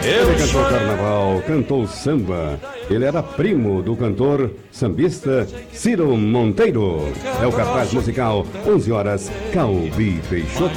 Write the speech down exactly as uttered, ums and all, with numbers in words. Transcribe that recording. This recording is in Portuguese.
Ele cantou carnaval, cantou samba. Ele era primo do cantor sambista Ciro Monteiro. É o cartaz musical, onze horas, Calbi Peixoto.